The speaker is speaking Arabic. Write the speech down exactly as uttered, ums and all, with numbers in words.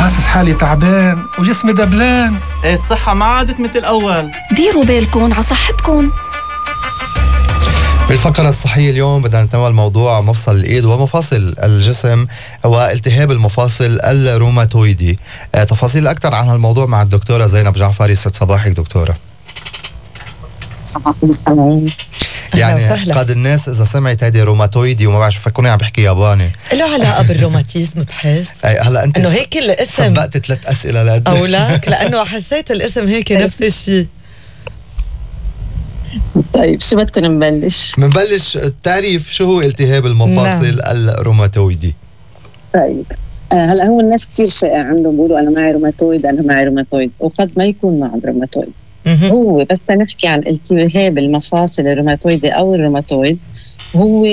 حاسس حالي تعبان وجسمي دبلان. ايه الصحة ما عادت مثل الأول. ديروا بالكم على صحتكم. بالفقرة الصحية اليوم بدنا نتناول موضوع مفصل الإيد ومفاصل الجسم والتهاب المفاصل الروماتويدي. تفاصيل أكثر عن هالموضوع مع الدكتورة زينب جعفري. ست صباحك دكتورة. صباح المستمعين. يعني قد الناس إذا سمعت هيدي روماتويدي وما بعرف فكروني عم بحكي ياباني. له علاقة بالروماتيزم بحس. هلا أنت إنه هيك الاسم سبقت ثلاث أسئلة لقد أو لا لأنه حسيت الاسم هيك نفس الشيء. طيب شو بدكم نبلش؟ منبلش التعريف شو هو التهاب المفاصل نعم. الروماتويدي. طيب آه هلا هو الناس كتير شائع عندهم بيقولوا أنا معي روماتويد أنا معي روماتويد وقد ما يكون معهم روماتويد. هو بس نحكي عن التهاب المفاصل الروماتويدي أو الروماتويد هو